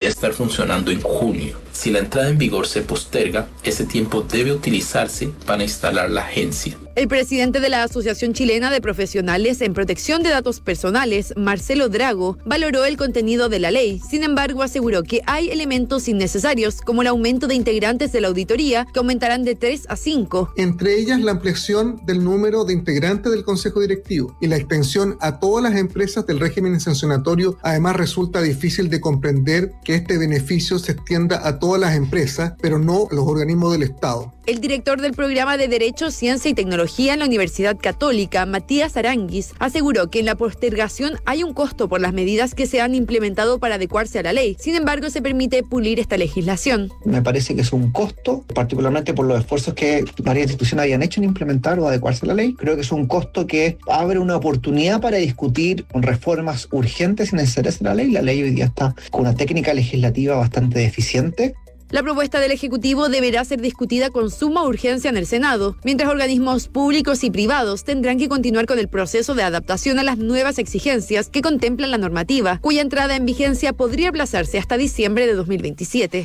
estar funcionando en junio. Si la entrada en vigor se posterga, ese tiempo debe utilizarse para instalar la agencia. El presidente de la Asociación Chilena de Profesionales en Protección de Datos Personales, Marcelo Drago, valoró el contenido de la ley. Sin embargo, aseguró que hay elementos innecesarios, como el aumento de integrantes de la auditoría, que aumentarán de 3 a 5. Entre ellas, la ampliación del número de integrantes del Consejo Directivo y la extensión a todas las empresas del régimen sancionatorio. Además, resulta difícil de comprender que este beneficio se extienda a todas las empresas, pero no a los organismos del Estado. El director del programa de Derecho, Ciencia y Tecnología en la Universidad Católica, Matías Aranguis, aseguró que en la postergación hay un costo por las medidas que se han implementado para adecuarse a la ley. Sin embargo, se permite pulir esta legislación. Me parece que es un costo, particularmente por los esfuerzos que varias instituciones habían hecho en implementar o adecuarse a la ley. Creo que es un costo que abre una oportunidad para discutir reformas urgentes y necesarias en la ley. La ley hoy día está con una técnica legislativa bastante deficiente. La propuesta del Ejecutivo deberá ser discutida con suma urgencia en el Senado, mientras organismos públicos y privados tendrán que continuar con el proceso de adaptación a las nuevas exigencias que contemplan la normativa, cuya entrada en vigencia podría aplazarse hasta diciembre de 2027.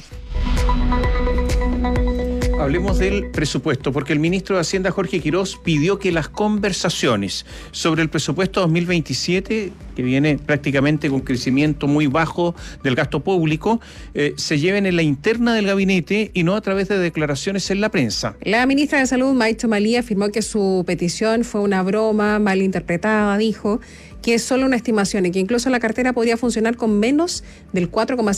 Hablemos del presupuesto, porque el ministro de Hacienda, Jorge Quirós, pidió que las conversaciones sobre el presupuesto 2027, que viene prácticamente con crecimiento muy bajo del gasto público, se lleven en la interna del gabinete y no a través de declaraciones en la prensa. La ministra de Salud, Maicho Malí, afirmó que su petición fue una broma mal interpretada, dijo que es solo una estimación y que incluso la cartera podría funcionar con menos del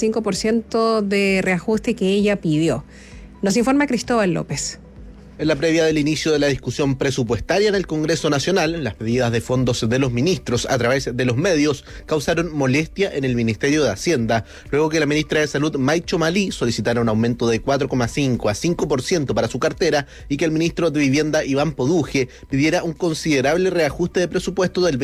4,5% de reajuste que ella pidió. Nos informa Cristóbal López. En la previa del inicio de la discusión presupuestaria en el Congreso Nacional, las pedidas de fondos de los ministros a través de los medios causaron molestia en el Ministerio de Hacienda, luego que la ministra de Salud, Maicho Malí, solicitara un aumento de 4,5 a 5% para su cartera y que el ministro de Vivienda, Iván Poduje, pidiera un considerable reajuste de presupuesto del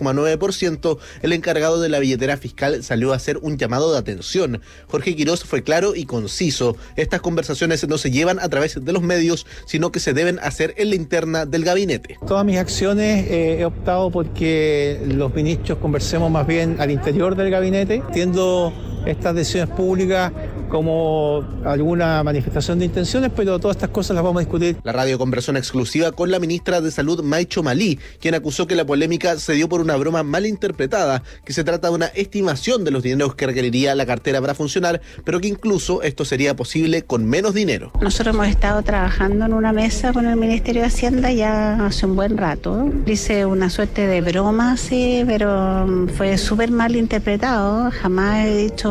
23,9%, el encargado de la billetera fiscal salió a hacer un llamado de atención. Jorge Quirós fue claro y conciso: estas conversaciones no se llevan a través de los medios, sino que se deben hacer en la interna del gabinete. Todas mis acciones he optado porque los ministros conversemos más bien al interior del gabinete. Entiendo estas decisiones públicas como alguna manifestación de intenciones, pero todas estas cosas las vamos a discutir. La radio conversó en exclusiva con la ministra de Salud, Maicho Malí, quien acusó que la polémica se dio por una broma mal interpretada, que se trata de una estimación de los dineros que requeriría la cartera para funcionar, pero que incluso esto sería posible con menos dinero. Nosotros hemos estado trabajando en una mesa con el Ministerio de Hacienda ya hace un buen rato. Hice una suerte de broma, sí, pero fue súper mal interpretado. Jamás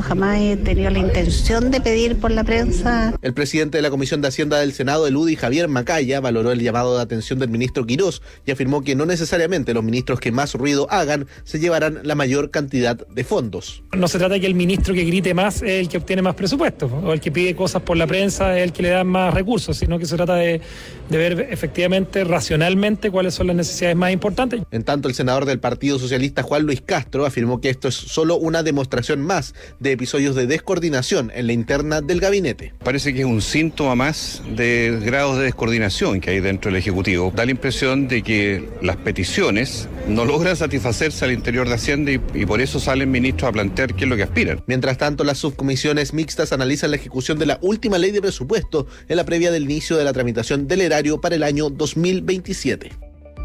he tenido la intención de pedir por la prensa. El presidente de la Comisión de Hacienda del Senado, el UDI, Javier Macaya, valoró el llamado de atención del ministro Quirós y afirmó que no necesariamente los ministros que más ruido hagan se llevarán la mayor cantidad de fondos. No se trata de que el ministro que grite más es el que obtiene más presupuesto, o el que pide cosas por la prensa es el que le da más recursos, sino que se trata de ver efectivamente, racionalmente, cuáles son las necesidades más importantes. En tanto, el senador del Partido Socialista, Juan Luis Castro, afirmó que esto es solo una demostración más de episodios de descoordinación en la interna del gabinete. Parece que es un síntoma más de grados de descoordinación que hay dentro del Ejecutivo. Da la impresión de que las peticiones no logran satisfacerse al interior de Hacienda y por eso salen ministros a plantear qué es lo que aspiran. Mientras tanto, las subcomisiones mixtas analizan la ejecución de la última ley de presupuesto en la previa del inicio de la tramitación del erario para el año 2027.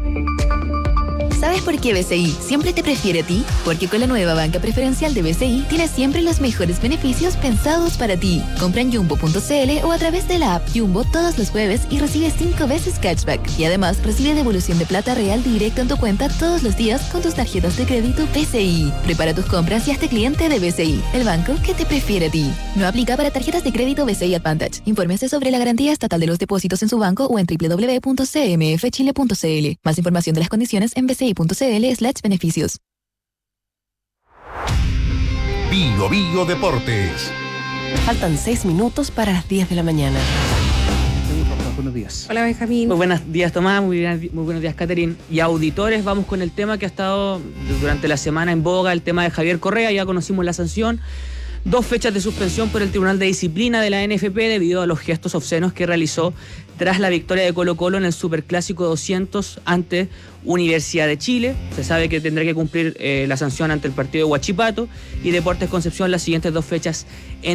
¿Sabes por qué BCI siempre te prefiere a ti? Porque con la nueva banca preferencial de BCI tienes siempre los mejores beneficios pensados para ti. Compra en Jumbo.cl o a través de la app Jumbo todos los jueves y recibe 5 veces cashback. Y además recibe devolución de plata real directo en tu cuenta todos los días con tus tarjetas de crédito BCI. Prepara tus compras y hazte cliente de BCI, el banco que te prefiere a ti. No aplica para tarjetas de crédito BCI Advantage. Infórmese sobre la garantía estatal de los depósitos en su banco o en www.cmfchile.cl. Más información de las condiciones en bci.cl/beneficios. Bio Bio Deportes. Faltan 6 minutos para las 10 de la mañana. Buenos días. Hola, Benjamín. Muy buenos días, Tomás. Muy buenos días, Catherine. Y auditores, vamos con el tema que ha estado durante la semana en boga, el tema de Javier Correa. Ya conocimos la sanción. 2 fechas de suspensión por el Tribunal de Disciplina de la NFP debido a los gestos obscenos que realizó tras la victoria de Colo-Colo en el Superclásico 200 ante Universidad de Chile. Se sabe que tendrá que cumplir la sanción ante el partido de Huachipato, y Deportes Concepción las siguientes 2 fechas en